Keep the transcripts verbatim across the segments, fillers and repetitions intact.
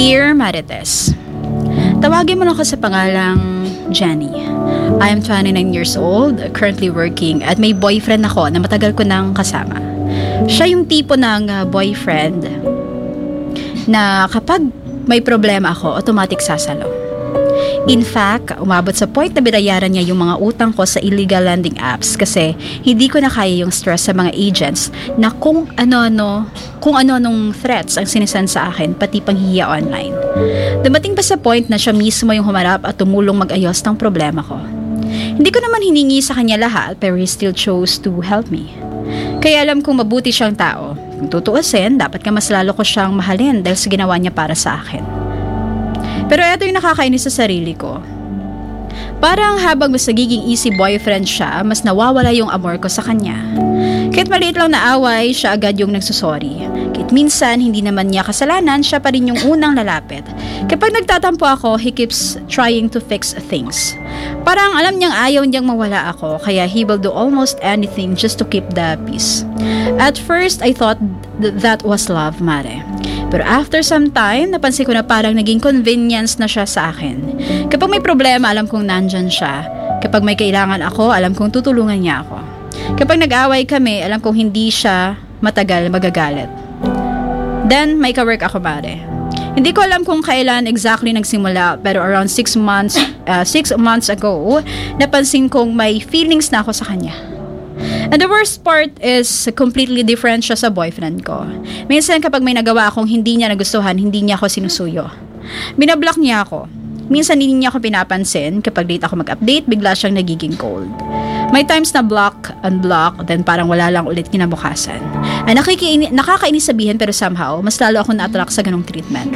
Dear Marites, tawagin mo lang ako sa pangalang Jenny. I am twenty-nine years old, currently working, at may boyfriend ako na matagal ko nang kasama. Siya yung tipo ng uh, boyfriend na kapag may problema ako, automatic sasalo. In fact, umabot sa point na binayaran niya yung mga utang ko sa illegal lending apps kasi hindi ko na kaya yung stress sa mga agents na kung ano-ano, kung ano-anong threats ang sinisend sa akin, pati panghihiya online. Dumating pa sa point na siya mismo yung humarap at tumulong mag-ayos ng problema ko. Hindi ko naman hiningi sa kanya lahat, pero he still chose to help me. Kaya alam kong mabuti siyang tao. Kung tutuusin, dapat ka mas lalo ko siyang mahalin dahil sa ginawa niya para sa akin. Pero ito yung nakakainis sa sarili ko. Parang habang mas nagiging easy boyfriend siya, mas nawawala yung amor ko sa kanya. Kahit maliit lang na away, siya agad yung nagsusorry. Kahit minsan, hindi naman niya kasalanan, siya pa rin yung unang lalapit. Kapag nagtatampo ako, he keeps trying to fix things. Parang alam niyang ayaw niyang mawala ako, kaya he will do almost anything just to keep the peace. At first, I thought th- that was love, Mare. Pero after some time, napansin ko na parang naging convenience na siya sa akin. Kapag may problema, alam kong nandyan siya. Kapag may kailangan ako, alam kong tutulungan niya ako. Kapag nag-away kami, alam kong hindi siya matagal magagalit. Then, may ka-work ako, Mare. Hindi ko alam kung kailan exactly nagsimula, pero around six months, uh, six months ago, napansin kong may feelings na ako sa kanya. And the worst part is completely different siya sa boyfriend ko. Minsan kapag may nagawa akong hindi niya nagustuhan, hindi niya ako sinusuyo. Binablock niya ako. Minsan hindi niya ako pinapansin. Kapag late ako mag-update, bigla siyang nagiging cold. May times na block, unblock, then parang wala lang ulit kinabukasan. Ay, nakiki- nakakainis sabihin pero somehow, mas lalo ako na-attract sa ganong treatment.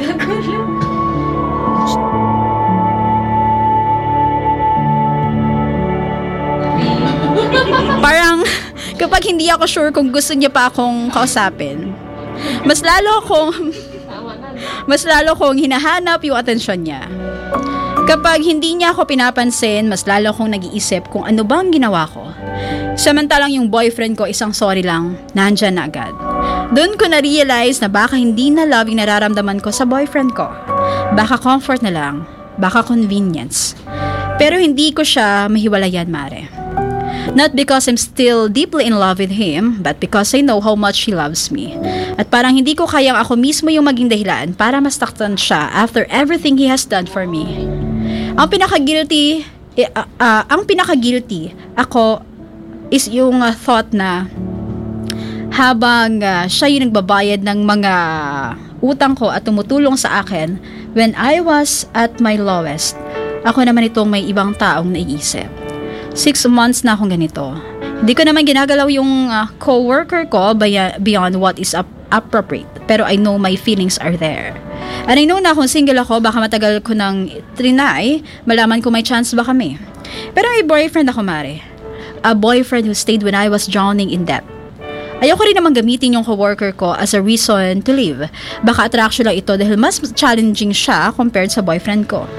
Parang kapag hindi ako sure kung gusto niya pa akong kausapin, mas lalo akong mas lalo kong hinahanap yung atensyon niya. Kapag hindi niya ako pinapansin, mas lalo akong nag-iisip kung ano bang ginawa ko. Samantalang yung boyfriend ko, isang sorry lang, nandyan na agad. Doon ko na-realize na baka hindi na love yung nararamdaman ko sa boyfriend ko. Baka comfort na lang, baka convenience. Pero hindi ko siya mahiwalayan, Mare. Not because I'm still deeply in love with him, but because I know how much he loves me. At parang hindi ko kayang ako mismo yung maging dahilan para mastaktan siya after everything he has done for me. Ang pinaka-guilty, uh, uh, ang pinaka-guilty ako is yung uh, thought na habang uh, siya yung nagbabayad ng mga utang ko at tumutulong sa akin when I was at my lowest, ako naman itong may ibang taong naiisip. Six months na akong ganito. Hindi ko naman ginagalaw yung uh, co-worker ko beyond what is up- appropriate. Pero I know my feelings are there. And I know na kung single ako, baka matagal ko nang trinay, malaman ko may chance ba kami. Pero may boyfriend ako, Mare. A boyfriend who stayed when I was drowning in debt. Ayoko rin naman gamitin yung co-worker ko as a reason to leave. Baka attraction lang ito dahil mas challenging siya compared sa boyfriend ko.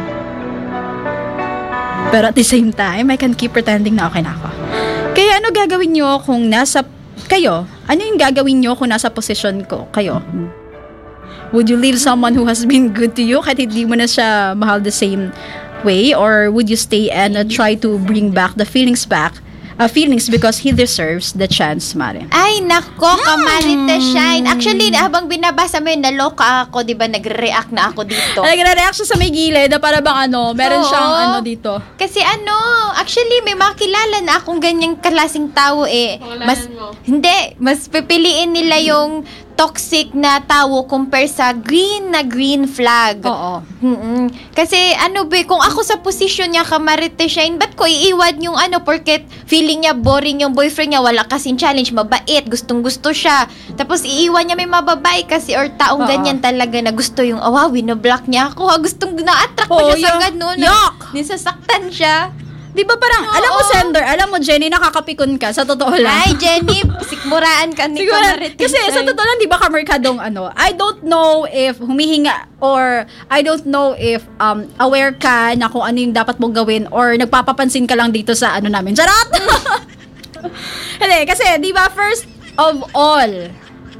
Pero at the same time, I can keep pretending na okay na ako. Kaya ano gagawin nyo kung nasa kayo? Ano yung gagawin nyo kung nasa position ko kayo? Would you leave someone who has been good to you kahit hindi mo na siya mahal the same way? Or would you stay and uh, try to bring back the feelings back? Uh, feelings because he deserves the chance, Mare. Ay, nako, kamarita shine. Actually, habang binabasa mo yun, naloka ako, di ba, nagre-react na ako dito. Nagre-react siya sa may gilid na para bang ano, meron Oo. siyang ano dito. Kasi ano, actually, may makilala na akong ganyang klaseng tao eh. Mas, hindi, mas pipiliin nila yung toxic na tao compare sa green na green flag. Oo. Mm-mm. Kasi ano ba, kung ako sa position niya, kamarite shine, ba't ko iiwan yung ano, porket feeling niya boring yung boyfriend niya, wala kasing challenge, mabait, gustong gusto siya. Tapos iiwan niya may mababae kasi or taong Oo. ganyan talaga na gusto yung awawi, na block niya ako, ha, gustong na-attract pa Oo, siya sa yuck. ganun. Yuck! Nisasaktan siya. Di ba parang, Oo. alam mo Sender, alam mo Jenny, nakakapikon ka, sa totoo lang. Ay, Jenny, sikmuraan ka ni Siguro, kamarite kasi shine. sa totoo lang, di ba kamerkadong ano, I don't know if humihinga or I don't know if um aware ka na kung ano yung dapat mong gawin or nagpapapansin ka lang dito sa ano namin. Charot! Hindi, kasi di ba first of all,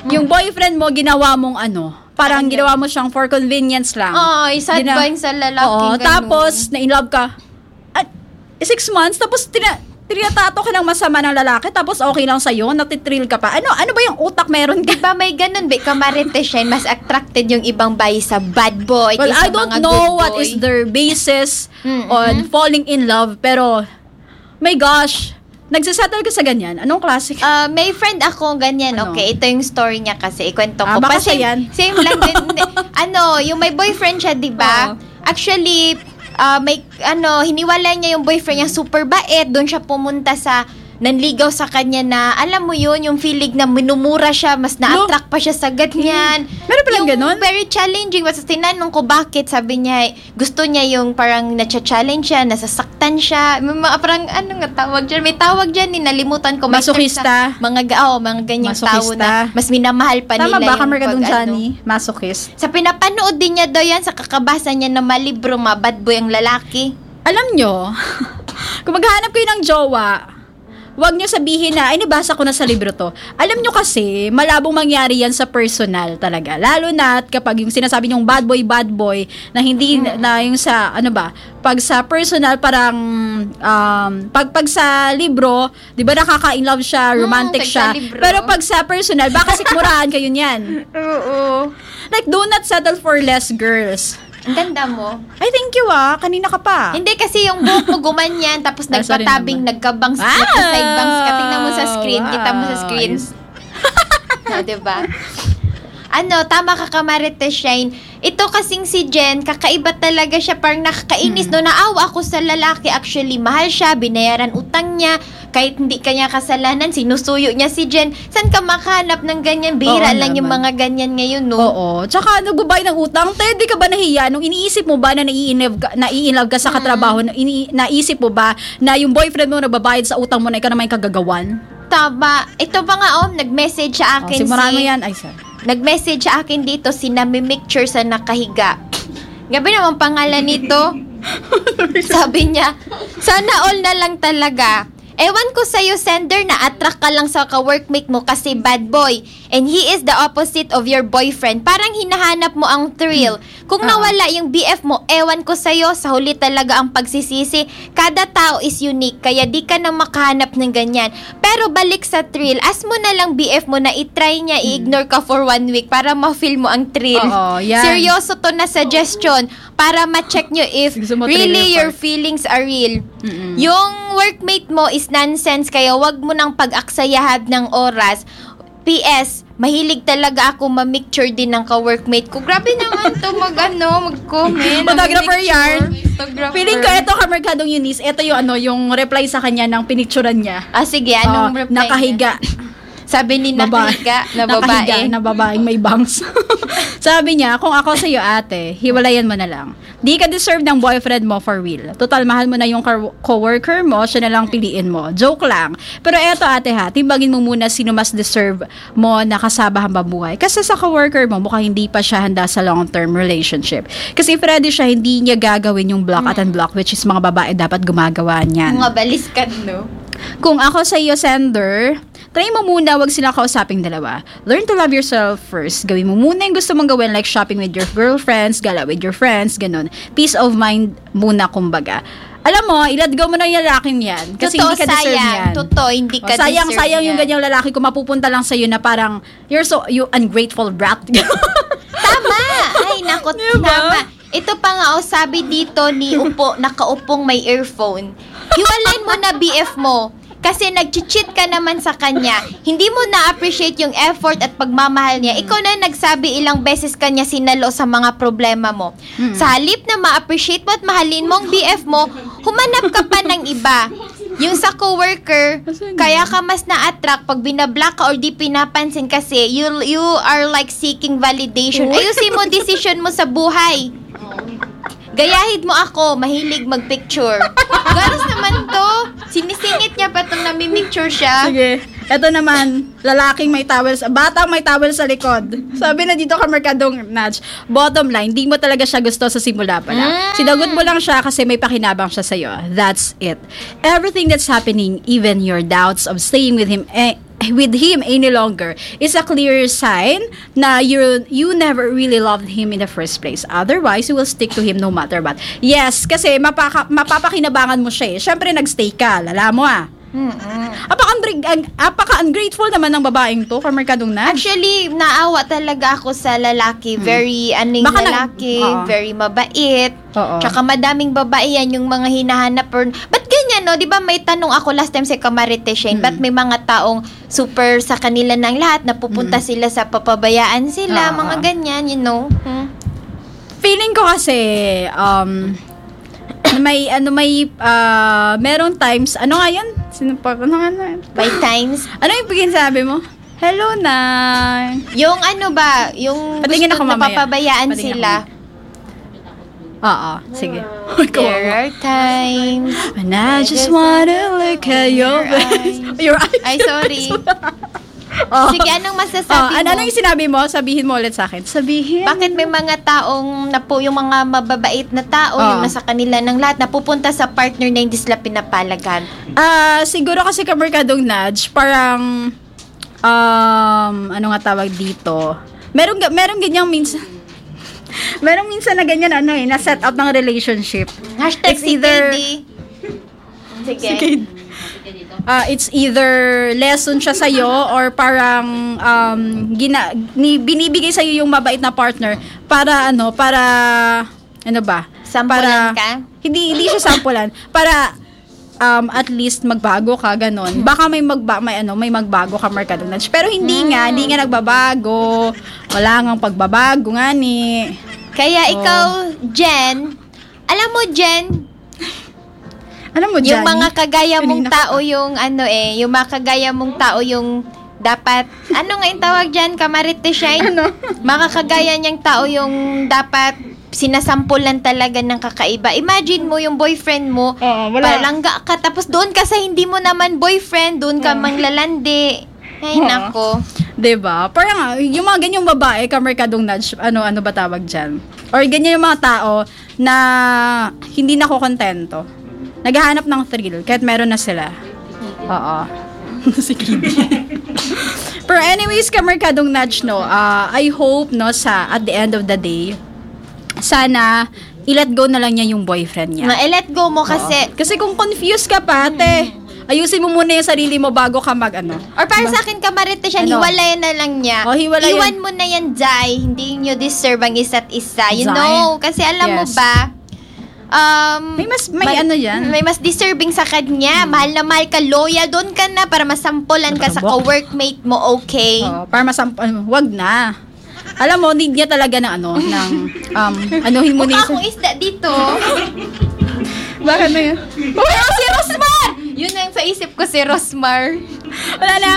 yung boyfriend mo, ginawa mong ano, parang Ano? ginawa mo siyang for convenience lang. Ay, sad Gina- ba yung sa lalaki Oo, ganun? tapos, na-in-love ka. At, six months, tapos, tina, tinatato ka ng masama ng lalaki, tapos okay lang sa'yo, natitrill ka pa. Ano, ano ba yung utak meron ka? Diba may ganun, be? Kamarites siya, mas attracted yung ibang bayi sa bad boy. Well, kaysa I don't mga know good what boy. is their basis Mm-mm. on falling in love, pero, my gosh, nagsasettle ka sa ganyan? Anong klase? Ah, may friend ako ganyan, Ano? okay? Ito yung story niya kasi, ikwento Ah, ko. baka Pa- siya same, yan. same lang din. Hindi. Ano, yung may boyfriend siya, di ba? Oo. Actually, ah, may, ano, hiniwalay niya yung boyfriend niya, super bait. Doon siya pumunta sa, nanligaw sa kanya na, alam mo yun, yung feeling na minumura siya, mas na-attract pa siya sa ganyan. Meron palang yung ganon? very challenging. Basta tinanong ko bakit, sabi niya, gusto niya yung parang na-challenge siya, nasasaktan siya. May mga parang, ano nga tawag dyan? May tawag dyan, ninalimutan ko. May term Masochista. sa Mga, ga- oh, mga ganyang tao Masochista. na mas minamahal pa Tama nila ba, Kamer ka pag dun, ano. Johnny? Masochist. Sa pinapanood din niya daw yan, sa kakabasa niya ng mga libro, mga bad boy ang lalaki. Alam nyo, kung maghahanap kayo ng jowa, huwag nyo sabihin na, ay, nabasa ko na sa libro to. Alam nyo kasi, malabong mangyari yan sa personal talaga. Lalo na at kapag yung sinasabi nyong bad boy, bad boy, na hindi Mm. na yung sa, ano ba, pag sa personal, parang, um, pag, pag sa libro, di ba nakaka-inlove siya, romantic pag siya. sa libro. Pero pag sa personal, baka sikmuraan kayo niyan. Oo. Like, do not settle for less girls. Ang ganda mo. Ay, thank you ah. Kanina ka pa. Hindi kasi yung buhok mo gumanyan, tapos Ah, sorry nagpatabing, naman. nagkabangs, Ah! nagka-side bangs ka. Tingnan mo sa screen, kita mo sa Wow. screen. Ayos. No, diba? Ano, tama ka Kamarites Shine. Ito kasing si Jen, kakaiba talaga siya, parang nakakainis. No, naawa ako sa lalaki. Actually, mahal siya, binayaran utang niya. Kahit hindi kanya kasalanan, sinusuyo niya si Jen. Saan ka makahanap ng ganyan? Bihira Oo lang yung naman. mga ganyan ngayon, no? Oo. Tsaka nagbabayad ng utang. Te, di ka ba nahiya? Nung iniisip mo ba na nai-inlove ka, nai-inlove ka sa katrabaho, na ini, naisip mo ba na yung boyfriend mo nagbabayad sa utang mo na ikaw naman yung kagagawan? Tama. Ito pa nga, oh, nag-message sa Oh, akin simurahan mo si... yan. Ay, sorry. Nag-message sa akin dito si Namimicture sa nakahiga. Gabi naman pangalan nito. Sabi niya, sana all na lang talaga. Ewan ko sa'yo, sender, na attract ka lang sa ka-workmate mo kasi bad boy. And he is the opposite of your boyfriend. Parang hinahanap mo ang thrill. Kung Ah. nawala yung B F mo, ewan ko sa'yo, sa huli talaga ang pagsisisi. Kada tao is unique, kaya di ka na makahanap ng ganyan. Pero balik sa thrill, as mo na lang B F mo na itry niya, i-ignore ka for one week para ma-feel mo ang thrill. Oo, yan. Seryoso to na suggestion para ma-check nyo if Gusto mo really thriller your part. feelings are real. Mm-mm. Yung workmate mo is nonsense, kaya wag mo nang pag-aksayahan ng oras. P S, mahilig talaga ako ma-micture din ng ka-workmate ko. Grabe naman to mag-ano, mag-comment. Photographer Mag-picture. yarn. Photographer. Feeling ko ito, Kamerkadong Eunice, ito yung ano, yung reply sa kanya ng pinicturan niya. Ah, sige, anong Oh, reply nakahiga. niya? Sabi ni Babae. nakahiga na babae. Nakahiga na babaeng may bangs. Sabi niya, kung ako sa'yo ate, hiwalayan mo na lang. Di ka deserve ng boyfriend mo for real. Total, mahal mo na yung co- coworker mo, siya na lang piliin mo. Joke lang. Pero eto ate ha, timbangin mo muna sino mas deserve mo na kasama habang buhay. Kasi sa coworker mo, mukhang hindi pa siya handa sa long-term relationship. Kasi if ready siya, hindi niya gagawin yung block at unblock, which is mga babae dapat gumagawa niyan. Mga baliskan, no? Kung ako sa iyo, sender, try mo muna, wag sila kausaping dalawa. Learn to love yourself first. Gawin mo muna yung gusto mong gawin, like shopping with your girlfriends, gala with your friends, ganun. Peace of mind muna, kumbaga. Alam mo, iladgaw mo na yung lalaking yan. Kasi Totoo, hindi ka deserve sayang. yan. Totoo, hindi ka O, sayang, deserve sayang yung yan. ganyang lalaki kung mapupunta lang sa'yo na parang, you're so, you ungrateful brat. Tama! Ay, nako, Diba? tama. Ito pa nga, oh, sabi dito ni Upo, nakaupong may earphone. Hiwalayin mo na B F mo. Kasi nag-cheat ka naman sa kanya. Hindi mo na-appreciate yung effort at pagmamahal niya. Ikaw na nagsabi ilang beses kanya sinalo sa mga problema mo. Sa halip na ma-appreciate mo at mahalin mo ang B F mo, humanap ka pa ng iba. Yung sa coworker, kaya ka mas na-attract pag binablock ka or di pinapansin kasi you, you are like seeking validation. Ayusin mo decision mo sa buhay. Gayahid mo ako, mahilig magpicture. Garos naman to. Sinisingit niya pa itong namimicture siya. Sige. Ito naman, lalaking may towel, sa, batang may towel sa likod. Sabi na dito ka Merkadong Natch, bottom line, di mo talaga siya gusto sa simula pa lang. Mm. Sinagot mo lang siya kasi may pakinabang siya sa'yo. That's it. Everything that's happening, even your doubts of staying with him, eh, with him any longer is a clear sign na you you never really loved him in the first place. Otherwise, you will stick to him no matter what. Yes, kasi mapaka, mapapakinabangan mo siya eh. Siyempre, nagstay ka. Lala mo ah. Mm-mm. Apaka-ungrateful apaka naman ng babaeng to, Kamerkadong Nudge. Actually, naawa talaga ako sa lalaki. Very, ano yung Baka na- lalaki, Oo. very mabait. Oo. Tsaka madaming babae yan yung mga hinahanap. Or, ba't ganyan, no? Di ba may tanong ako last time sa Camarite Shane, Mm. ba't may mga taong super sa kanila ng lahat, napupunta Mm. sila sa papabayaan sila, Oo. mga ganyan, you know? Hmm. Feeling ko kasi, um, may, ano, may, uh, merong times, ano nga yun? Sino pa? Ano nga na? By times. Ano yung bigyan sabi mo? Hello, Nay. Yung ano ba, yung Patingin gusto ako mamaya. napapabayaan Patingin sila. Oo, sige. There are times. And I just wanna look at your face. Your eyes. Ay, sorry. Oh. Sige, anong Oh, masasabi ano, mo? ano yung sinabi mo? Sabihin mo ulit sa akin. Sabihin. Bakit may mga taong na po, yung mga mababait na tao, Oo. yung nasa kanila ng lahat, napupunta sa partner na hindi sila pinapalagan? Ah, siguro kasi Kamerkadong Nudge, parang, um, ano nga tawag dito? Meron, ga- meron ganyang minsan, merong minsan na ganyan, ano eh, na set up ng relationship. Hashtag It's si either- K D. Sige. Sige. Ah, it's either lesson siya sa'yo or parang um, gina, ni, binibigay sa'yo yung mabait na partner para ano, para ano ba? Sampulan para, ka? Hindi, hindi siya sampulan. Para um, at least magbago ka, ganon. Baka may magba, may ano, may magbago ka, Mercado Nudge. Pero hindi nga, hindi nga nagbabago. Wala ngang pagbabago nga ni. Kaya Oh. ikaw, Jen, alam mo, Jen, Alam mo, yung Johnny? mga kagaya mong Kanina tao ka pa. yung ano eh, yung mga kagaya mong tao yung dapat, ano nga yung tawag dyan, Camarite Shine? Ano? Mga kagaya niyang tao yung dapat sinasampulan talaga ng kakaiba. Imagine mo yung boyfriend mo, Oo, wala. palangga ka, tapos doon ka sa hindi mo naman boyfriend, doon ka Oo. manglalandi. Ay, Oo. nako. Diba? Parang yung mga ganyang babae, Kamerkadong Nudge, ano, ano ba tawag dyan? Or ganyan yung mga tao na hindi na kontento. Naghahanap ng thrill, kahit meron na sila. Oo. Si Kiddy. Pero anyways, Kamerkadong Nudge, no, uh, I hope, no, sa, at the end of the day, sana, i-let go na lang niya yung boyfriend niya. Ma-let go mo kasi, Kasi kung confused ka pa, ate, ayusin mo muna yung sarili mo bago ka mag, ano. or para sa akin, Camarite siya, Ano? hiwalayan na lang niya. Oh, hiwalayan. Iwan mo na yan, Jai. Hindi nyo deserve ang isa't isa. You Jai. know? Kasi alam mo Yes. ba, um, May mas- may ano yan. May mas deserving sa kanya. Mahal na mahal ka, loyal. Doon ka na para masampulan ka sa Nakabok. ka-workmate mo, okay? Oo, para masam... ano, wag na. Alam mo, need niya talaga ng ano, ng, um, anuhin mo Mukha na akong isda dito. Bakit na yun? Pero si Rosmar! Yun ang sa isip ko, si Rosmar. Wala na.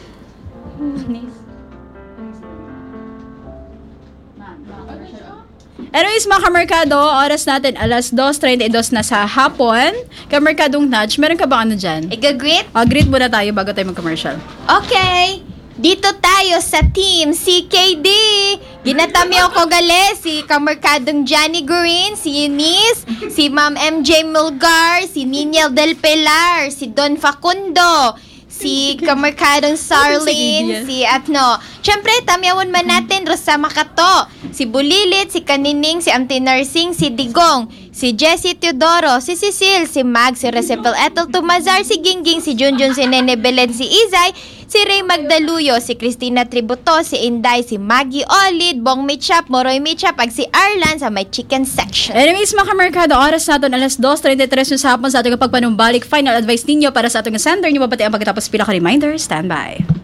Anyways, mga kamerkado, oras natin alas dos thirty-two na sa hapon. Kamerkadong Nudge, meron ka ba ano dyan? Iga-greet? Uh, greet muna tayo bago tayo mag-commercial. Okay. Dito tayo sa team C K D. Ginatami ako gali si Kamerkadong Johnny Green, si Eunice, si Ma'am M J Mulgar, si Niniel Del Pilar, si Don Facundo, si Kamerkadong Sarlene, si Atno. Siyempre, tamyawan man natin Rosa Makato, si Bulilit, si Kanining, si Auntie Nursing, si Digong, si Jessie Teodoro, si Cecil, si Mag, si Recipel Ethel Tumazar, si Gingging, si Junjun, si Nene Belen, si Izay, si Ray Magdaluyo, si Christina Tributo, si Inday, si Maggie Olid, Bong Mitchap, Moroy Mitchap, ag si Arlan sa may chicken section. Anyways, mga kamerkado, oras natin alas dos thirty-three yung sa hapon sa ating pagpanumbalik. Final advice ninyo para sa ating center nyo, pati ang pagkatapos pila ka reminder, stand by.